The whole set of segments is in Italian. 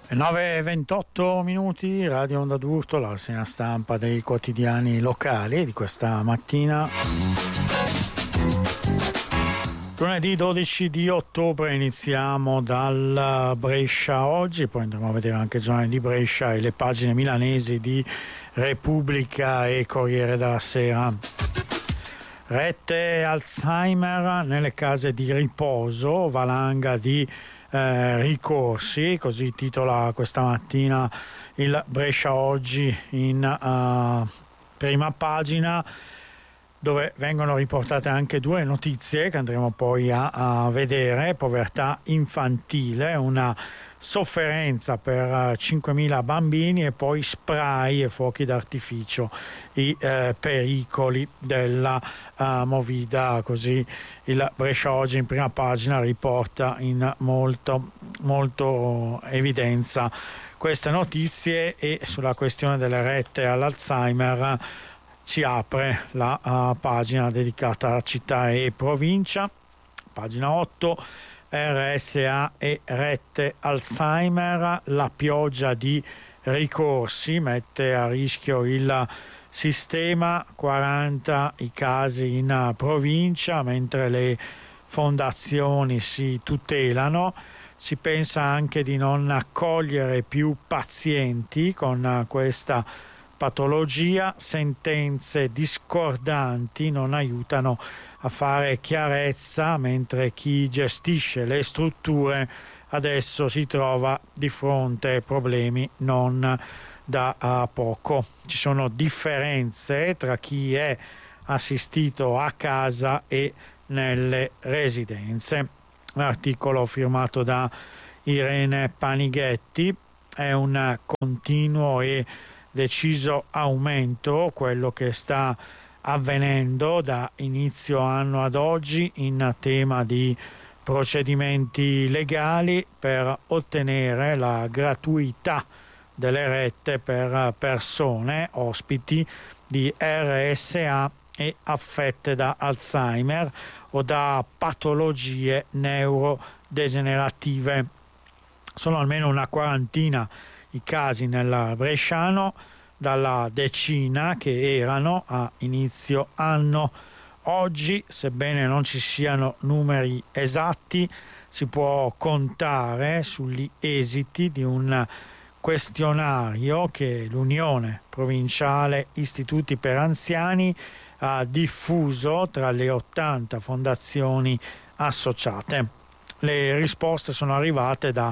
9:28 minuti, Radio Onda d'Urto, la rassegna stampa dei quotidiani locali di questa mattina. Lunedì 12 di ottobre iniziamo dal Brescia Oggi, poi andremo a vedere anche il giornale di Brescia e le pagine milanesi di Repubblica e Corriere della Sera. Rette Alzheimer nelle case di riposo, valanga di ricorsi, così titola questa mattina il Brescia Oggi in prima pagina, dove vengono riportate anche due notizie che andremo poi a vedere. Povertà infantile, una sofferenza per 5.000 bambini, e poi spray e fuochi d'artificio, i pericoli della movida. Così il Brescia Oggi in prima pagina riporta in molto evidenza queste notizie, e sulla questione delle rette all'Alzheimer ci apre la pagina dedicata a città e provincia. Pagina 8, RSA e rette Alzheimer, la pioggia di ricorsi mette a rischio il sistema, 40 i casi in provincia, mentre le fondazioni si tutelano. Si pensa anche di non accogliere più pazienti con questa patologia, sentenze discordanti non aiutano a fare chiarezza, mentre chi gestisce le strutture adesso si trova di fronte a problemi non da poco. Ci sono differenze tra chi è assistito a casa e nelle residenze. L'articolo firmato da Irene Panighetti: è un continuo e deciso aumento quello che sta avvenendo da inizio anno ad oggi in tema di procedimenti legali per ottenere la gratuità delle rette per persone ospiti di RSA e affette da Alzheimer o da patologie neurodegenerative. Sono almeno una quarantina i casi nel bresciano, dalla decina che erano a inizio anno. Oggi, sebbene non ci siano numeri esatti, si può contare sugli esiti di un questionario che l'Unione Provinciale Istituti per Anziani ha diffuso tra le 80 fondazioni associate. Le risposte sono arrivate da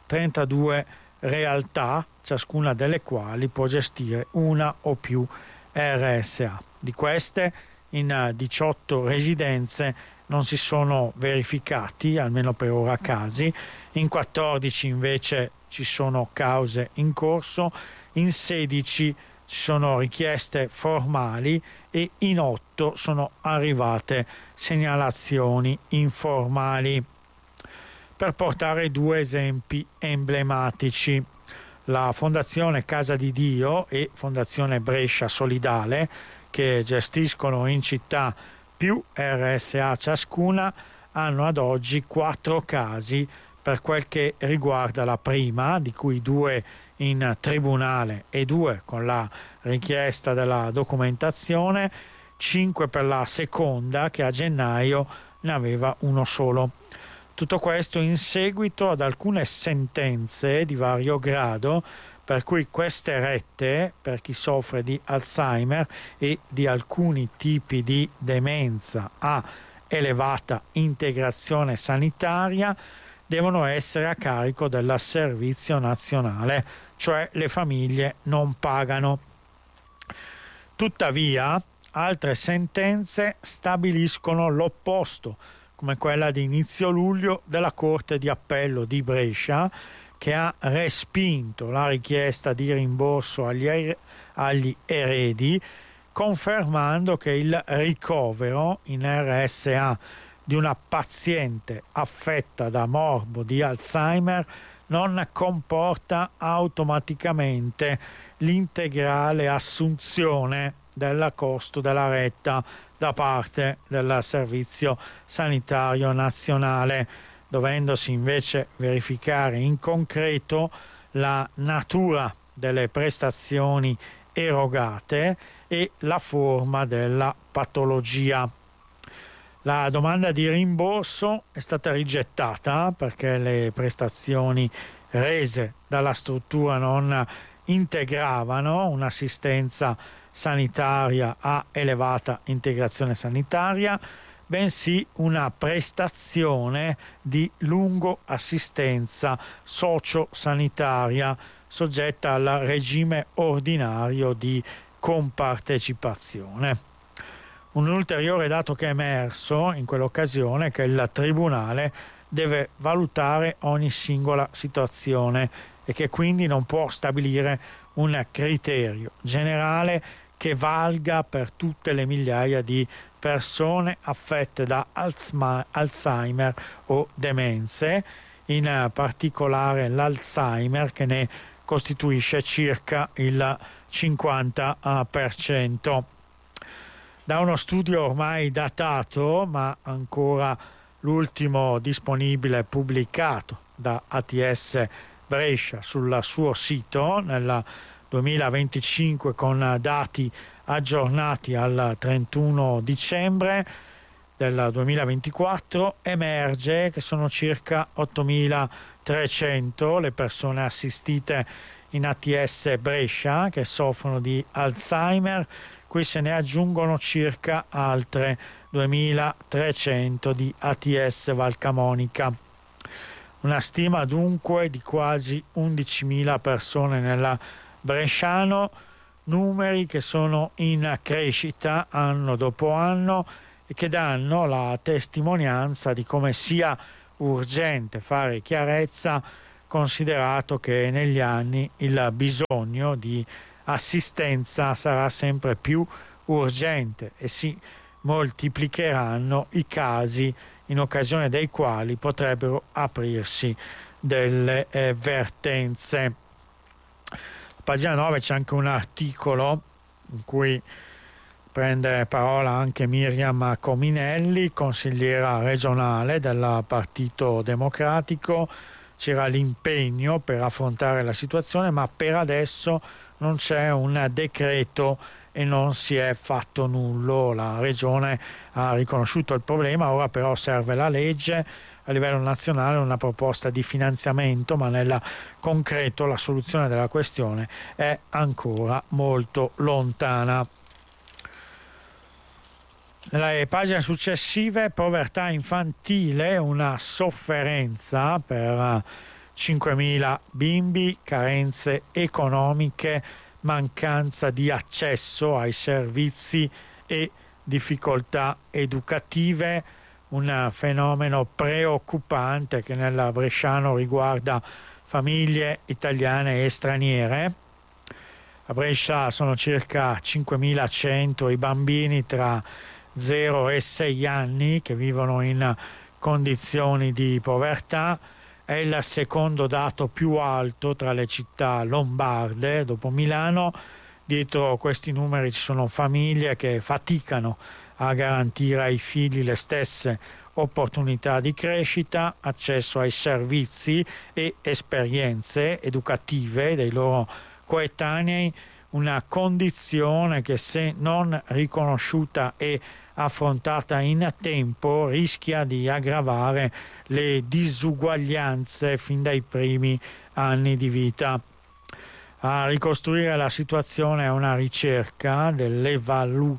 32 realtà, ciascuna delle quali può gestire una o più RSA. Di queste, in 18 residenze non si sono verificati, almeno per ora, casi. In 14 invece ci sono cause in corso, in 16 ci sono richieste formali e in 8 sono arrivate segnalazioni informali. Per portare due esempi emblematici: la Fondazione Casa di Dio e Fondazione Brescia Solidale, che gestiscono in città più RSA ciascuna, hanno ad oggi 4 casi per quel che riguarda la prima, di cui 2 in tribunale e 2 con la richiesta della documentazione, 5 per la seconda, che a gennaio ne aveva uno solo. Tutto questo in seguito ad alcune sentenze di vario grado, per cui queste rette per chi soffre di Alzheimer e di alcuni tipi di demenza a elevata integrazione sanitaria devono essere a carico del Servizio Nazionale, cioè le famiglie non pagano. Tuttavia, altre sentenze stabiliscono l'opposto, come quella di inizio luglio della Corte di Appello di Brescia, che ha respinto la richiesta di rimborso agli eredi, confermando che il ricovero in RSA di una paziente affetta da morbo di Alzheimer non comporta automaticamente l'integrale assunzione del costo della retta da parte del Servizio Sanitario Nazionale, dovendosi invece verificare in concreto la natura delle prestazioni erogate e la forma della patologia. La domanda di rimborso è stata rigettata perché le prestazioni rese dalla struttura non integravano un'assistenza sanitaria a elevata integrazione sanitaria, bensì una prestazione di lungo assistenza sociosanitaria soggetta al regime ordinario di compartecipazione. Un ulteriore dato che è emerso in quell'occasione è che il Tribunale deve valutare ogni singola situazione e che quindi non può stabilire un criterio generale che valga per tutte le migliaia di persone affette da Alzheimer o demenze, in particolare l'Alzheimer che ne costituisce circa il 50%. Da uno studio ormai datato, ma ancora l'ultimo disponibile pubblicato da ATS Brescia sul suo sito nel 2025 con dati aggiornati al 31 dicembre del 2024, emerge che sono circa 8.300 le persone assistite in ATS Brescia che soffrono di Alzheimer. Qui se ne aggiungono circa altre 2.300 di ATS Valcamonica. Una stima dunque di quasi 11.000 persone nella Bresciano, numeri che sono in crescita anno dopo anno e che danno la testimonianza di come sia urgente fare chiarezza, considerato che negli anni il bisogno di assistenza sarà sempre più urgente e si moltiplicheranno i casi in occasione dei quali potrebbero aprirsi delle vertenze. A pagina 9 c'è anche un articolo in cui prende parola anche Miriam Cominelli, consigliera regionale del Partito Democratico. C'era l'impegno per affrontare la situazione, ma per adesso non c'è un decreto e non si è fatto nulla. La Regione ha riconosciuto il problema, ora però serve la legge, a livello nazionale una proposta di finanziamento, ma nel concreto la soluzione della questione è ancora molto lontana. Nelle pagine successive, povertà infantile, una sofferenza per 5.000 bimbi, carenze economiche, mancanza di accesso ai servizi e difficoltà educative, un fenomeno preoccupante che nel Bresciano riguarda famiglie italiane e straniere. A Brescia sono circa 5.100 i bambini tra 0 e 6 anni che vivono in condizioni di povertà. È il secondo dato più alto tra le città lombarde dopo Milano. Dietro questi numeri ci sono famiglie che faticano a garantire ai figli le stesse opportunità di crescita, accesso ai servizi e esperienze educative dei loro coetanei, una condizione che, se non riconosciuta e affrontata in tempo, rischia di aggravare le disuguaglianze fin dai primi anni di vita. A ricostruire la situazione è una ricerca dell'Evaluation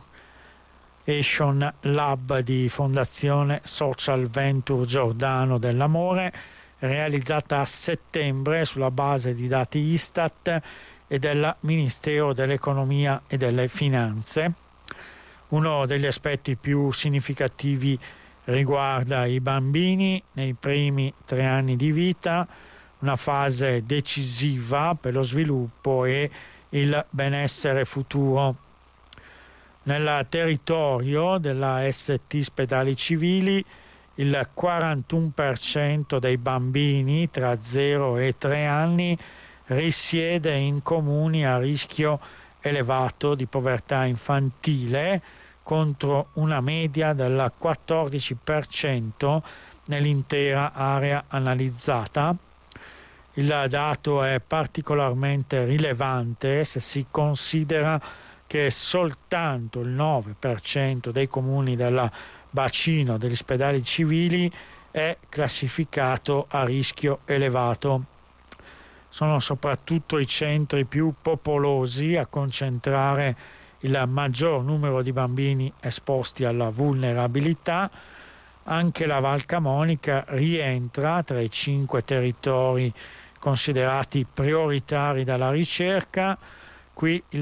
Lab di Fondazione Social Venture Giordano dell'Amore, realizzata a settembre sulla base di dati Istat e del Ministero dell'Economia e delle Finanze. Uno degli aspetti più significativi riguarda i bambini nei primi 3 anni di vita, una fase decisiva per lo sviluppo e il benessere futuro. Nel territorio della ST Spedali Civili il 41% dei bambini tra 0 e 3 anni risiede in comuni a rischio elevato di povertà infantile, contro una media del 14% nell'intera area analizzata. Il dato è particolarmente rilevante se si considera che soltanto il 9% dei comuni del bacino degli ospedali civili è classificato a rischio elevato. Sono soprattutto i centri più popolosi a concentrare il maggior numero di bambini esposti alla vulnerabilità. Anche la Val Camonica rientra tra i 5 territori considerati prioritari dalla ricerca. Qui il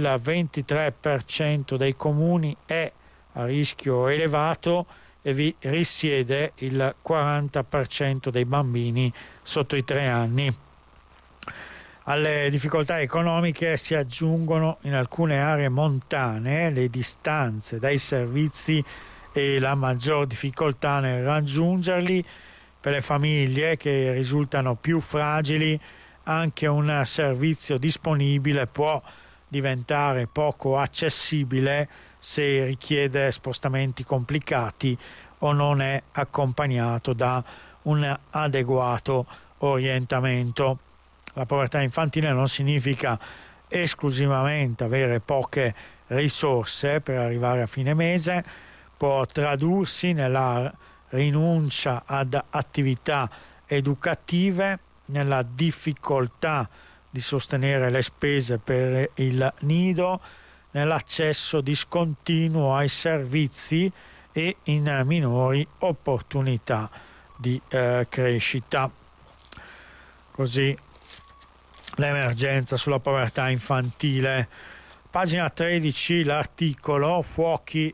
23% dei comuni è a rischio elevato e vi risiede il 40% dei bambini sotto i 3 anni. Alle difficoltà economiche si aggiungono in alcune aree montane le distanze dai servizi e la maggior difficoltà nel raggiungerli. Per le famiglie che risultano più fragili, anche un servizio disponibile può diventare poco accessibile se richiede spostamenti complicati o non è accompagnato da un adeguato orientamento. La povertà infantile non significa esclusivamente avere poche risorse per arrivare a fine mese, può tradursi nella rinuncia ad attività educative, nella difficoltà di sostenere le spese per il nido, nell'accesso discontinuo ai servizi e in minori opportunità di crescita. Così l'emergenza sulla povertà infantile. Pagina 13, l'articolo fuochi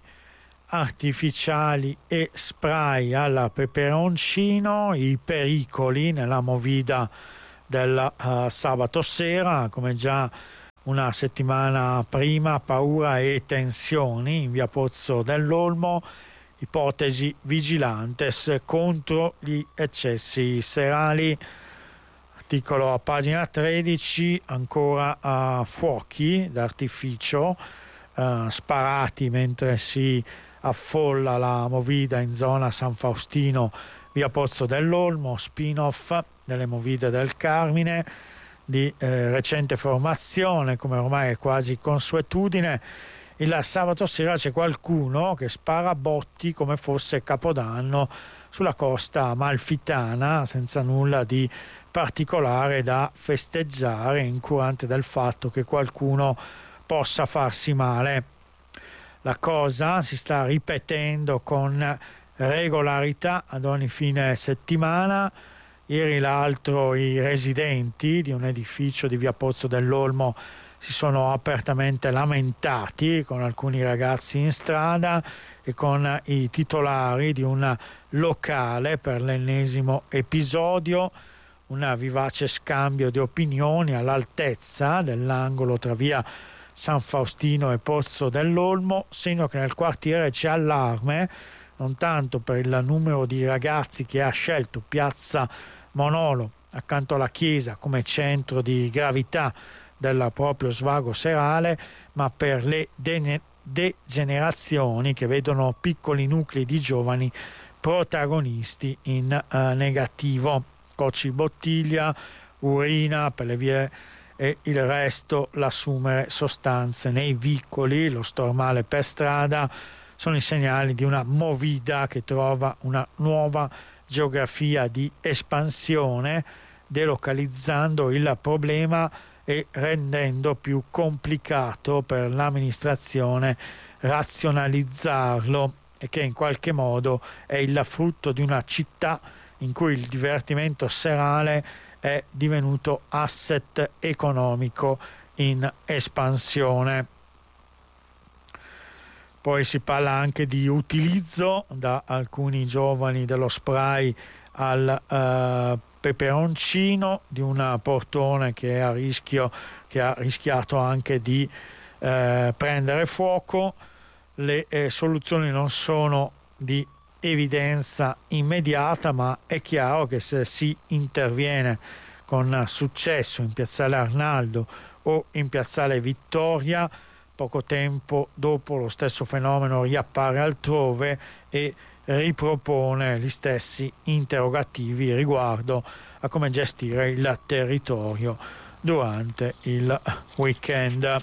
artificiali e spray al peperoncino, i pericoli nella movida del sabato sera. Come già una settimana prima, paura e tensioni in via Pozzo dell'Olmo, ipotesi vigilantes contro gli eccessi serali. Articolo a pagina 13, ancora fuochi d'artificio sparati mentre si affolla la movida in zona San Faustino, via Pozzo dell'Olmo, spin-off delle movide del Carmine, di recente formazione, come ormai è quasi consuetudine. Il sabato sera c'è qualcuno che spara botti come fosse Capodanno sulla costa amalfitana, senza nulla di particolare da festeggiare, incurante del fatto che qualcuno possa farsi male. La cosa si sta ripetendo con regolarità ad ogni fine settimana. Ieri l'altro i residenti di un edificio di via Pozzo dell'Olmo si sono apertamente lamentati con alcuni ragazzi in strada e con i titolari di un locale per l'ennesimo episodio. Un vivace scambio di opinioni all'altezza dell'angolo tra via San Faustino e Pozzo dell'Olmo, segno che nel quartiere c'è allarme, non tanto per il numero di ragazzi che ha scelto piazza Monolo accanto alla chiesa come centro di gravità del proprio svago serale, ma per le degenerazioni che vedono piccoli nuclei di giovani protagonisti in negativo. Cocci bottiglia, urina per le vie e il resto, l'assumere sostanze nei vicoli, lo stormale per strada, sono i segnali di una movida che trova una nuova geografia di espansione, delocalizzando il problema e rendendo più complicato per l'amministrazione razionalizzarlo, e che in qualche modo è il frutto di una città in cui il divertimento serale è divenuto asset economico in espansione. Poi si parla anche di utilizzo da alcuni giovani dello spray al peperoncino, di un portone che è a rischio, che ha rischiato anche di prendere fuoco. Le soluzioni non sono di evidenza immediata, ma è chiaro che se si interviene con successo in piazzale Arnaldo o in piazzale Vittoria, poco tempo dopo lo stesso fenomeno riappare altrove e ripropone gli stessi interrogativi riguardo a come gestire il territorio durante il weekend.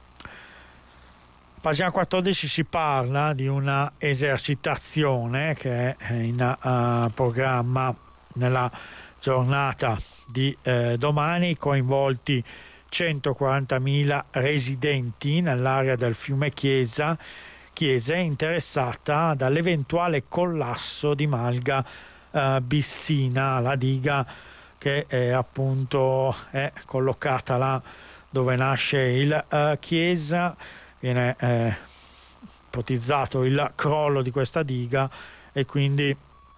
Pagina 14 si parla di una esercitazione che è in programma nella giornata di domani, coinvolti 140.000 residenti nell'area del fiume Chiese, interessata dall'eventuale collasso di Malga Bissina, la diga che appunto è collocata là dove nasce il Chiesa. Viene ipotizzato il crollo di questa diga e quindi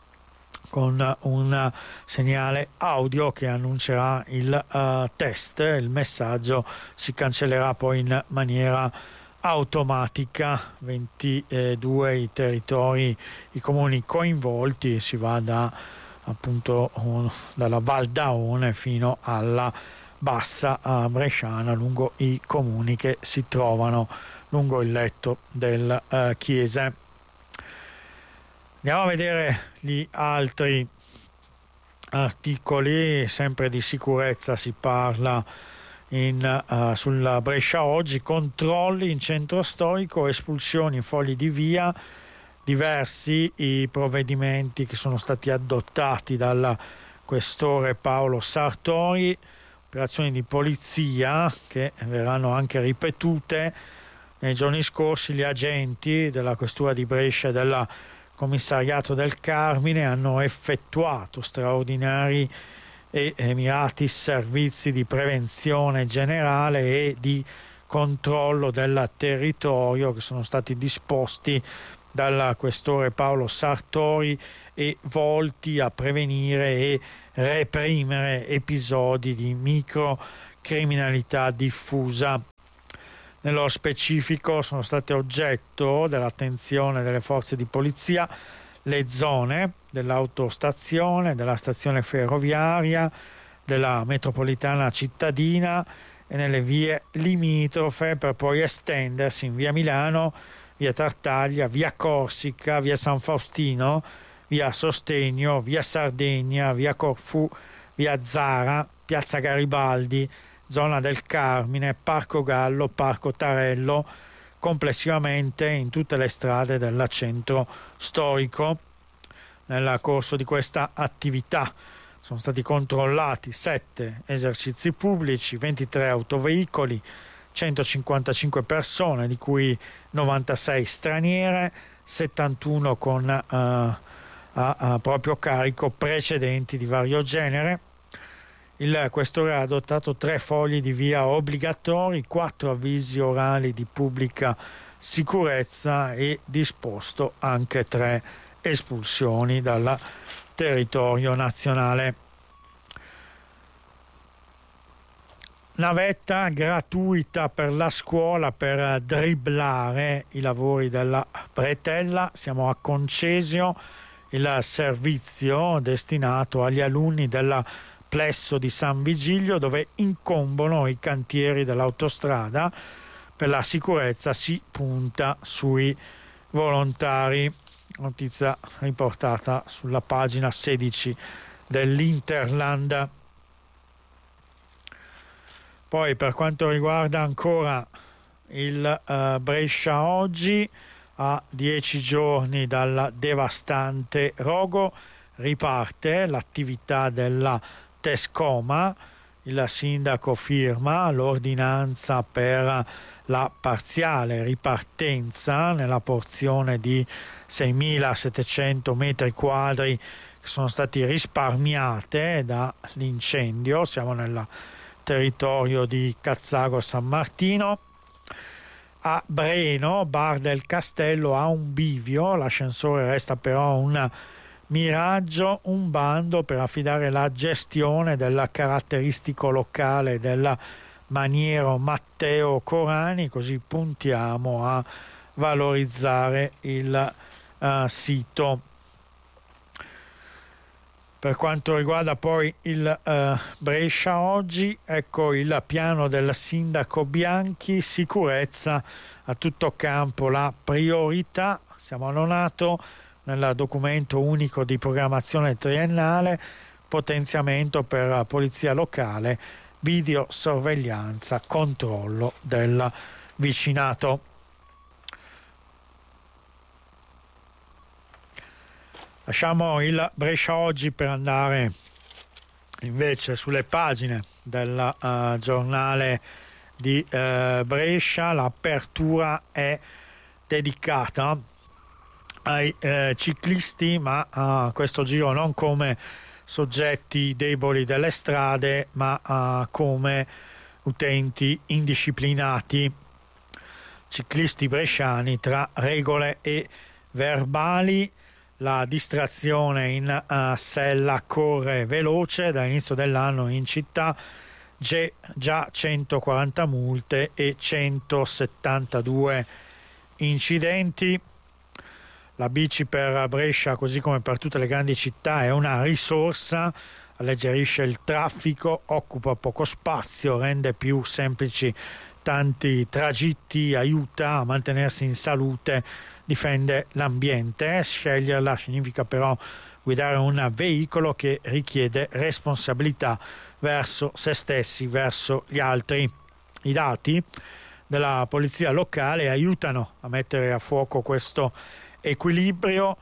con un segnale audio che annuncerà il test, il messaggio si cancellerà poi in maniera automatica. 22 i territori, i comuni coinvolti, si va appunto dalla Val d'Aone fino alla Bassa Bresciana, lungo i comuni che si trovano lungo il letto del Chiese. Andiamo a vedere gli altri articoli. Sempre di sicurezza si parla sulla Brescia Oggi. Controlli in centro storico, espulsioni, fogli di via, diversi i provvedimenti che sono stati adottati dal questore Paolo Sartori, operazioni di polizia che verranno anche ripetute. Nei giorni scorsi gli agenti della questura di Brescia e del commissariato del Carmine hanno effettuato straordinari e mirati servizi di prevenzione generale e di controllo del territorio che sono stati disposti dal questore Paolo Sartori e volti a prevenire e reprimere episodi di microcriminalità diffusa. Nello specifico sono state oggetto dell'attenzione delle forze di polizia le zone dell'autostazione, della stazione ferroviaria, della metropolitana cittadina e nelle vie limitrofe, per poi estendersi in via Milano, via Tartaglia, via Corsica, via San Faustino, via Sostegno, via Sardegna, via Corfù, via Zara, piazza Garibaldi, zona del Carmine, Parco Gallo, Parco Tarello, complessivamente in tutte le strade del centro storico. Nel corso di questa attività sono stati controllati 7 esercizi pubblici, 23 autoveicoli, 155 persone, di cui 96 straniere, 71 con a proprio carico precedenti di vario genere. Il questore ha adottato 3 fogli di via obbligatori, 4 avvisi orali di pubblica sicurezza e disposto anche 3 espulsioni dal territorio nazionale. Navetta gratuita per la scuola per dribblare i lavori della bretella. Siamo a Concesio, il servizio destinato agli alunni del plesso di San Vigilio, dove incombono i cantieri dell'autostrada. Per la sicurezza si punta sui volontari. Notizia riportata sulla pagina 16 dell'Interland. Poi, per quanto riguarda ancora il Brescia Oggi, a 10 giorni dal devastante rogo riparte l'attività della Tescoma. Il sindaco firma l'ordinanza per la parziale ripartenza nella porzione di 6.700 metri quadri che sono stati risparmiate dall'incendio. Siamo nel territorio di Cazzago San Martino. A Breno, Bar del Castello ha un bivio, l'ascensore resta però un miraggio, un bando per affidare la gestione del caratteristico locale del maniero Matteo Corani, così puntiamo a valorizzare il sito. Per quanto riguarda poi il Brescia Oggi, ecco il piano del sindaco Bianchi, sicurezza a tutto campo, la priorità. Siamo a Nonato, nel documento unico di programmazione triennale, potenziamento per polizia locale, videosorveglianza, controllo del vicinato. Lasciamo il Brescia Oggi per andare invece sulle pagine del giornale di Brescia. L'apertura è dedicata ai ciclisti, ma a questo giro non come soggetti deboli delle strade, ma come utenti indisciplinati. Ciclisti bresciani tra regole e verbali. La distrazione in sella corre veloce. Dall'inizio dell'anno in città già 140 multe e 172 incidenti. La bici per Brescia, così come per tutte le grandi città, è una risorsa, alleggerisce il traffico, occupa poco spazio, rende più semplici tanti tragitti, aiuta a mantenersi in salute, difende l'ambiente. Sceglierla significa però guidare un veicolo che richiede responsabilità verso se stessi, verso gli altri. I dati della polizia locale aiutano a mettere a fuoco questo equilibrio.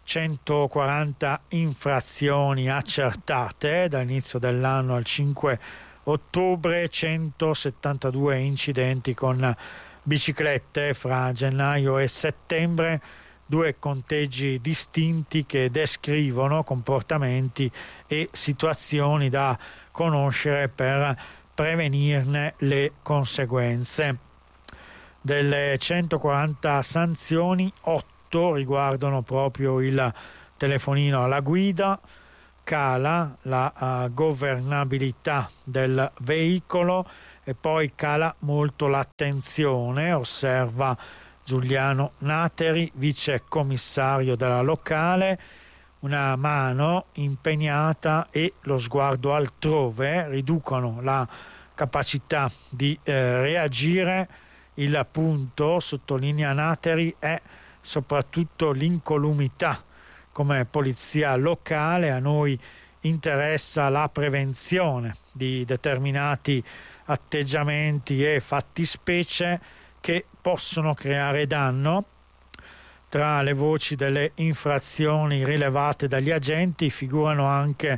140 infrazioni accertate dall'inizio dell'anno al 5 ottobre, 172 incidenti con biciclette fra gennaio e settembre, due conteggi distinti che descrivono comportamenti e situazioni da conoscere per prevenirne le conseguenze. Delle 140 sanzioni, 8 riguardano proprio il telefonino alla guida. Cala la governabilità del veicolo e poi cala molto l'attenzione, osserva Giuliano Nateri, vice commissario della locale. Una mano impegnata e lo sguardo altrove riducono la capacità di reagire. Il punto, sottolinea Nateri, è soprattutto l'incolumità. Come polizia locale a noi interessa la prevenzione di determinati atteggiamenti e fattispecie che possono creare danno. Tra le voci delle infrazioni rilevate dagli agenti figurano anche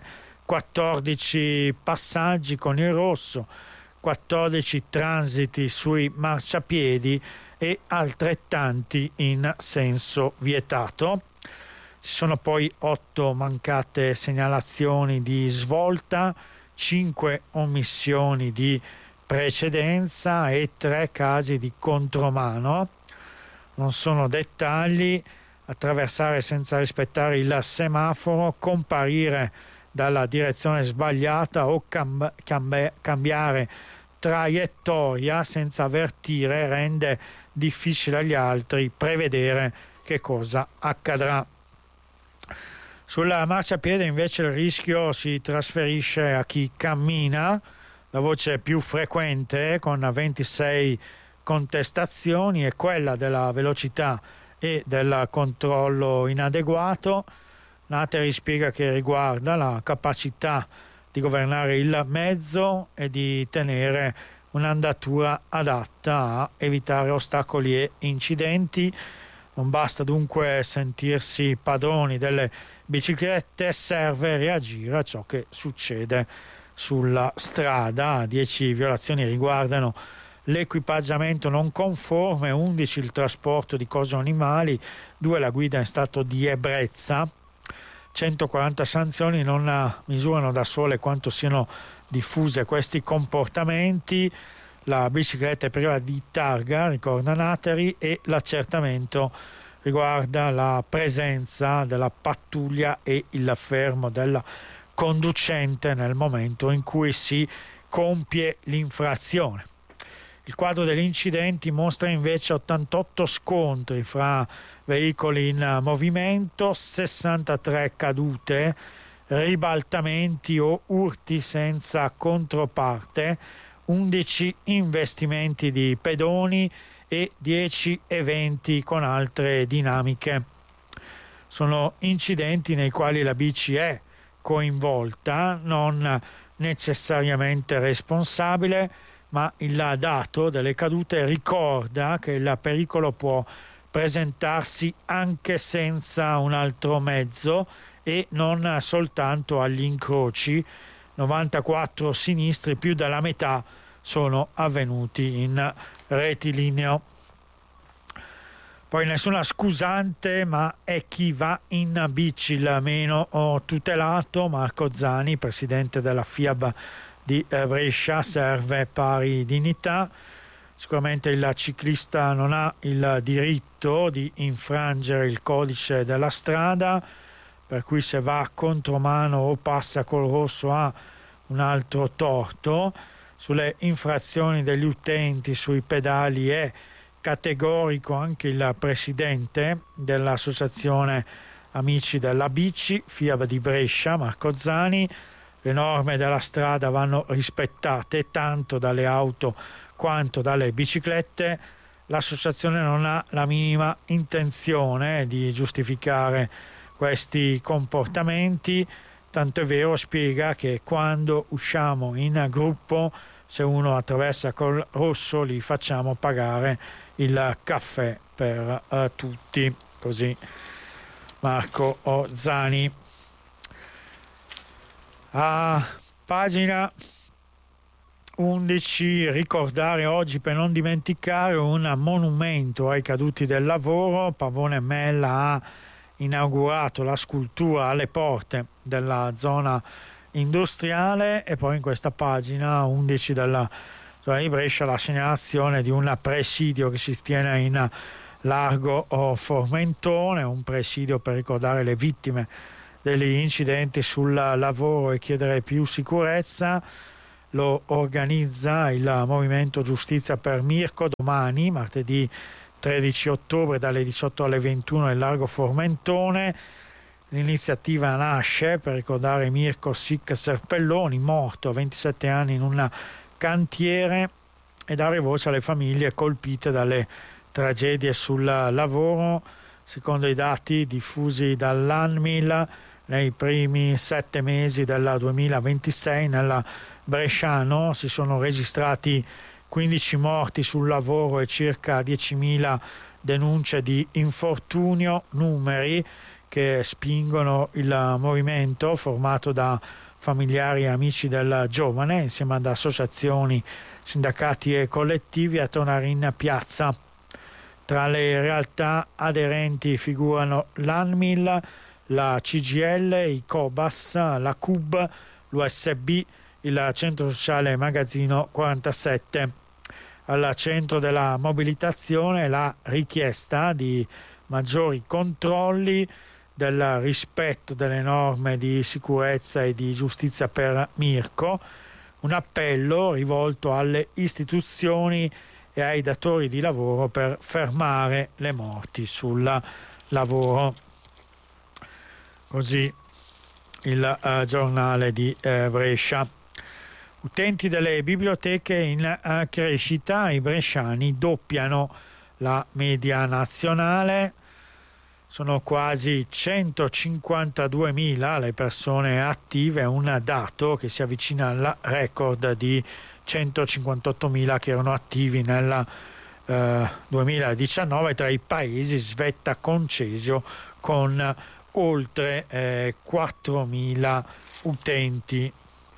14 passaggi con il rosso, 14 transiti sui marciapiedi e altrettanti in senso vietato. Ci sono poi 8 mancate segnalazioni di svolta, 5 omissioni di precedenza e 3 casi di contromano. Non sono dettagli: attraversare senza rispettare il semaforo, comparire dalla direzione sbagliata o cambiare traiettoria senza avvertire rende difficile agli altri prevedere che cosa accadrà. Sulla marciapiede invece il rischio si trasferisce a chi cammina. La voce più frequente, con 26 contestazioni, è quella della velocità e del controllo inadeguato. Nateri spiega che riguarda la capacità di governare il mezzo e di tenere un'andatura adatta a evitare ostacoli e incidenti. Non basta dunque sentirsi padroni delle biciclette, serve reagire a ciò che succede sulla strada. 10 violazioni riguardano l'equipaggiamento non conforme, 11 il trasporto di cose o animali, 2 la guida in stato di ebbrezza. 140 sanzioni non misurano da sole quanto siano diffuse questi comportamenti. La bicicletta è priva di targa, ricorda Nateri, e l'accertamento riguarda la presenza della pattuglia e il fermo del conducente nel momento in cui si compie l'infrazione. Il quadro degli incidenti mostra invece 88 scontri fra veicoli in movimento, 63 cadute, ribaltamenti o urti senza controparte, 11 investimenti di pedoni e 10 eventi con altre dinamiche. sono incidenti nei quali la bici è coinvolta, non necessariamente responsabile, ma il dato delle cadute ricorda che il pericolo può presentarsi anche senza un altro mezzo e non soltanto agli incroci. 94 sinistri, più della metà sono avvenuti in rettilineo. Poi nessuna scusante, ma è chi va in bici il meno tutelato. Marco Zani, presidente della FIAB di Brescia, serve pari dignità. Sicuramente il ciclista non ha il diritto di infrangere il codice della strada, per cui se va contromano o passa col rosso ha un altro torto. Sulle infrazioni degli utenti sui pedali è categorico anche il presidente dell'associazione Amici della Bici, FIAB di Brescia, Marco Zani. Le norme della strada vanno rispettate tanto dalle auto quanto dalle biciclette. L'associazione non ha la minima intenzione di giustificare questi comportamenti, tanto è vero, spiega, che quando usciamo in gruppo, se uno attraversa col rosso, li facciamo pagare il caffè per tutti. Così Marco Zani. A pagina 11, ricordare oggi per non dimenticare un monumento ai caduti del lavoro. Pavone Mella ha inaugurato la scultura alle porte della zona industriale. E poi in questa pagina 11 della zona di Brescia la segnalazione di un presidio che si tiene in largo Formentone, un presidio per ricordare le vittime degli incidenti sul lavoro e chiedere più sicurezza. Lo organizza il Movimento Giustizia per Mirko domani, martedì 13 ottobre, dalle 18 alle 21 nel largo Formentone. L'iniziativa nasce per ricordare Mirko Sic Serpelloni, morto a 27 anni in un cantiere, e dare voce alle famiglie colpite dalle tragedie sul lavoro. Secondo i dati diffusi dall'ANMIL, nei primi 7 mesi del 2026 nel Bresciano si sono registrati 15 morti sul lavoro e circa 10.000 denunce di infortunio, numeri che spingono il movimento formato da familiari e amici del giovane insieme ad associazioni, sindacati e collettivi a tornare in piazza. Tra le realtà aderenti figurano l'ANMIL, la CGL, i Cobas, la CUB, l'USB, il Centro Sociale Magazzino 47. Al centro della mobilitazione la richiesta di maggiori controlli, del rispetto delle norme di sicurezza e di giustizia per Mirko, un appello rivolto alle istituzioni e ai datori di lavoro per fermare le morti sul lavoro. Così il giornale di Brescia. Utenti delle biblioteche in crescita, i bresciani doppiano la media nazionale. Sono quasi 152.000 le persone attive, un dato che si avvicina al record di 158.000 che erano attivi nel 2019. Tra i paesi svetta Concesio con oltre 4.000 utenti.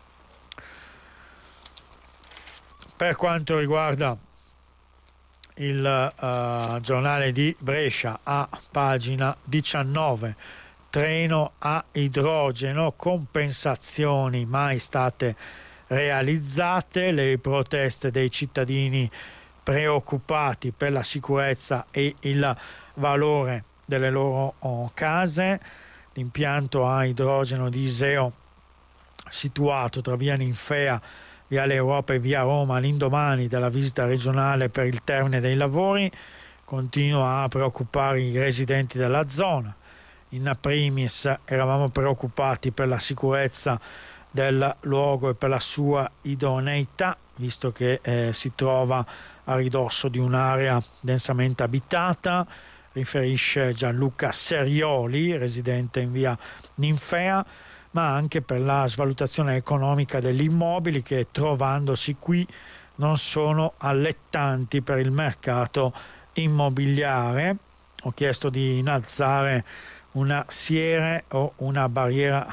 Per quanto riguarda il giornale di Brescia, a pagina 19, treno a idrogeno, compensazioni mai state realizzate, le proteste dei cittadini preoccupati per la sicurezza e il valore delle loro case. L'impianto a idrogeno di Iseo, situato tra via Ninfea, Viale Europa e via Roma, all'indomani della visita regionale per il termine dei lavori, continua a preoccupare i residenti della zona. In primis eravamo preoccupati per la sicurezza del luogo e per la sua idoneità, visto che si trova a ridosso di un'area densamente abitata. riferisce Gianluca Serioli, residente in via Ninfea, ma anche per la svalutazione economica degli immobili che, trovandosi qui, non sono allettanti per il mercato immobiliare. Ho chiesto di innalzare una siepe o una barriera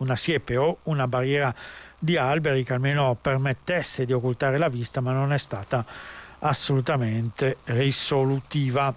di alberi che almeno permettesse di occultare la vista, ma non è stata assolutamente risolutiva.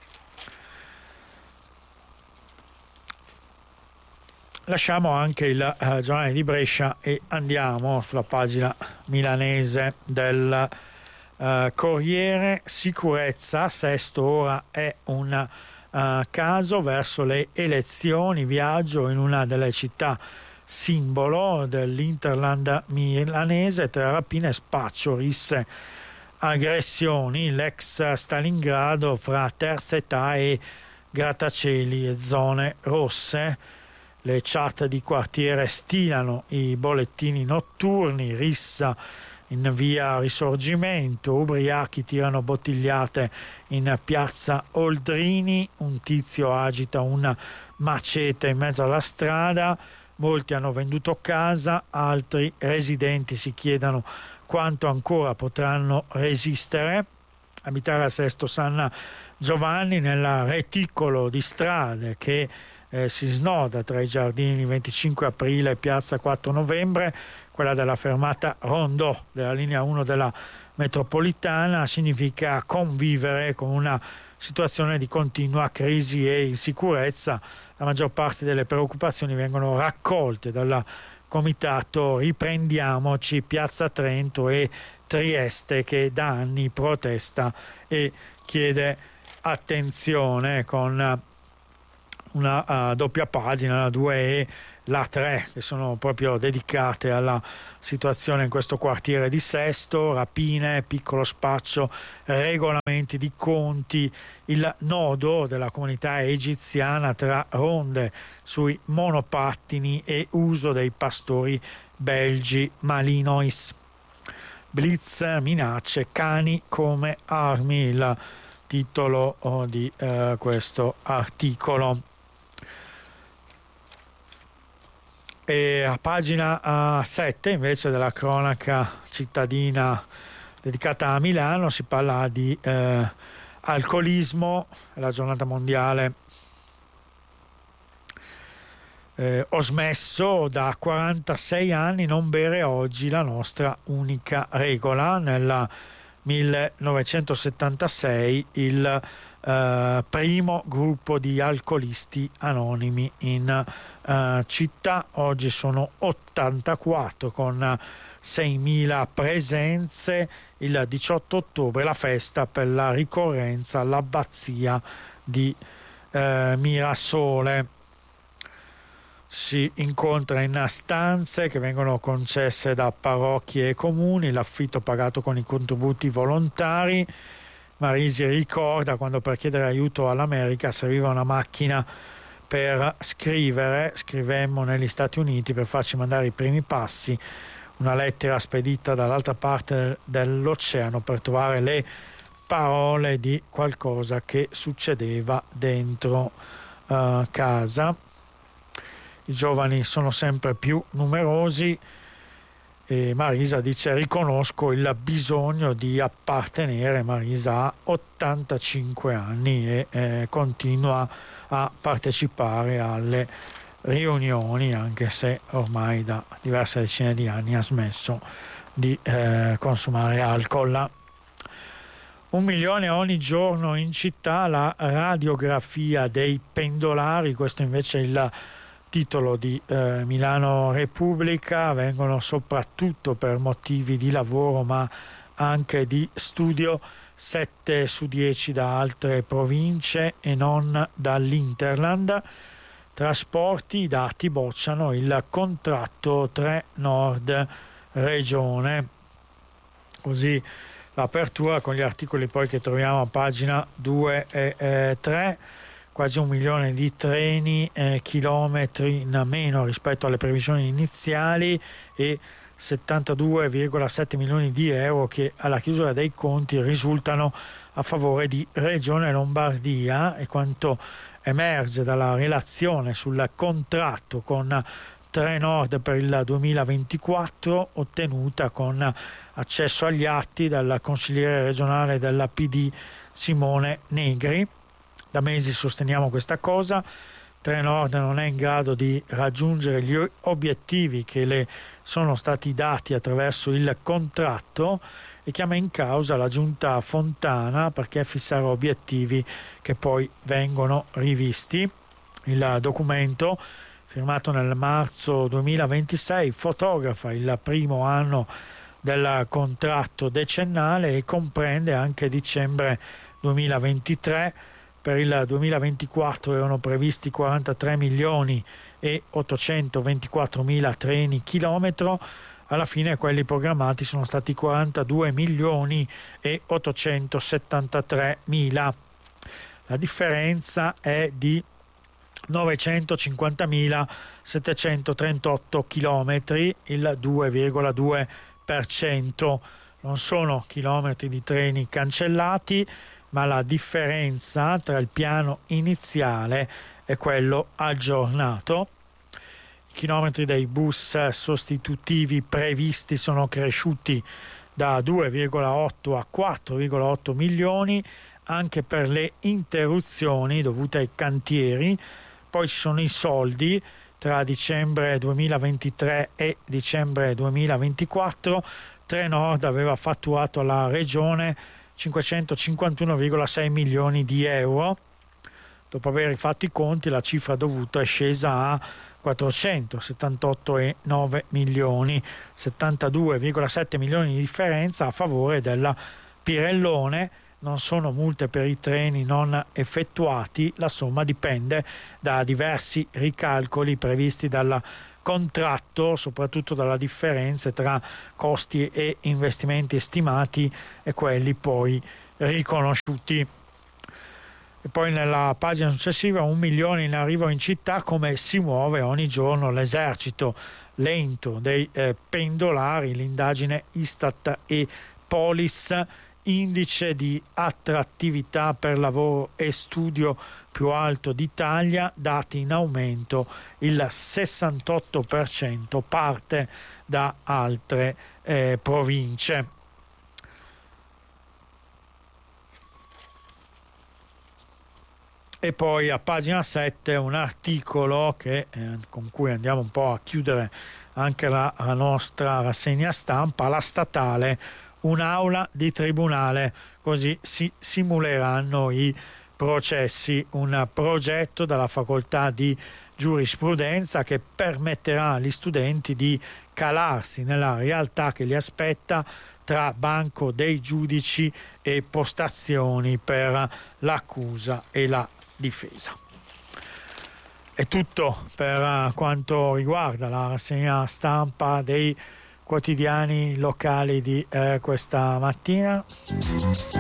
Lasciamo anche il giornale di Brescia e andiamo sulla pagina milanese del Corriere. Sicurezza, Sesto ora è un caso verso le elezioni, viaggio in una delle città simbolo dell'Interland milanese, tra rapine e spaccio, risse, aggressioni, l'ex Stalingrado fra terza età e grattacieli e zone rosse. Le chat di quartiere stilano i bollettini notturni, rissa in via Risorgimento, ubriachi tirano bottigliate in piazza Oldrini, un tizio agita una macete in mezzo alla strada, molti hanno venduto casa, altri residenti si chiedono quanto ancora potranno resistere. Abitare a Sesto San Giovanni, nel reticolo di strade che si snoda tra i giardini 25 aprile e piazza 4 novembre, quella della fermata Rondò della linea 1 della metropolitana, significa convivere con una situazione di continua crisi e insicurezza. La maggior parte delle preoccupazioni vengono raccolte dal comitato Riprendiamoci Piazza Trento e Trieste, che da anni protesta e chiede attenzione, con una doppia pagina, la 2 e la 3, che sono proprio dedicate alla situazione in questo quartiere di Sesto: rapine, piccolo spaccio, regolamenti di conti, il nodo della comunità egiziana tra ronde sui monopattini e uso dei pastori belgi Malinois. Blitz, minacce, cani come armi, il titolo di questo articolo. E a pagina 7 invece della cronaca cittadina dedicata a Milano si parla di alcolismo, la giornata mondiale. Ho smesso da 46 anni, non bere oggi, la nostra unica regola. Nel 1976 il primo gruppo di alcolisti anonimi in città, oggi sono 84 con 6.000 presenze. Il 18 ottobre la festa per la ricorrenza all'abbazia di Mirasole. Si incontra in stanze che vengono concesse da parrocchie e comuni, l'affitto pagato con i contributi volontari. Marisi ricorda quando per chiedere aiuto all'America serviva una macchina per scrivere. Scrivemmo negli Stati Uniti per farci mandare i primi passi, una lettera spedita dall'altra parte dell'oceano per trovare le parole di qualcosa che succedeva dentro casa. I giovani sono sempre più numerosi e Marisa dice: riconosco il bisogno di appartenere. Marisa ha 85 anni e continua a partecipare alle riunioni, anche se ormai da diverse decine di anni ha smesso di consumare alcol. 1 milione ogni giorno in città, la radiografia dei pendolari, questo invece è il titolo di Milano Repubblica. Vengono soprattutto per motivi di lavoro ma anche di studio 7 su 10 da altre province e non dall'Interland. Trasporti, i dati bocciano il contratto 3 Nord Regione. Così l'apertura con gli articoli poi che troviamo a pagina 2 e 3. Quasi 1 milione di treni, chilometri in meno rispetto alle previsioni iniziali e 72,7 milioni di euro che alla chiusura dei conti risultano a favore di Regione Lombardia, e quanto emerge dalla relazione sul contratto con Trenord per il 2024 ottenuta con accesso agli atti dal consigliere regionale della PD Simone Negri. Da mesi sosteniamo questa cosa. Trenord non è in grado di raggiungere gli obiettivi che le sono stati dati attraverso il contratto e chiama in causa la giunta Fontana perché fissare obiettivi che poi vengono rivisti. Il documento, firmato nel marzo 2026, fotografa il primo anno del contratto decennale e comprende anche dicembre 2023. Per il 2024 erano previsti 43 milioni e 824 mila treni chilometro. Alla fine quelli programmati sono stati 42 milioni e 873 mila. La differenza è di 950.738 chilometri, il 2,2%. Non sono chilometri di treni cancellati, ma la differenza tra il piano iniziale e quello aggiornato. I chilometri dei bus sostitutivi previsti sono cresciuti da 2,8 a 4,8 milioni anche per le interruzioni dovute ai cantieri. Poi ci sono i soldi. Tra dicembre 2023 e dicembre 2024 Trenord aveva fatturato alla regione 551,6 milioni di euro. Dopo aver fatto i conti, la cifra dovuta è scesa a 478,9 milioni, 72,7 milioni di differenza a favore della Pirellone. Non sono multe per i treni non effettuati, la somma dipende da diversi ricalcoli previsti dal contratto, soprattutto dalla differenza tra costi e investimenti stimati e quelli poi riconosciuti. E poi nella pagina successiva 1 milione in arrivo in città, come si muove ogni giorno l'esercito lento dei pendolari, l'indagine Istat e Polis, indice di attrattività per lavoro e studio più alto d'Italia, dati in aumento, il 68% parte da altre province. E poi a pagina 7 un articolo con cui andiamo un po' a chiudere anche la nostra rassegna stampa: la statale, un'aula di tribunale, così si simuleranno i processi, un progetto dalla facoltà di giurisprudenza che permetterà agli studenti di calarsi nella realtà che li aspetta tra banco dei giudici e postazioni per l'accusa e la difesa. È tutto per quanto riguarda la rassegna stampa dei quotidiani locali di questa mattina.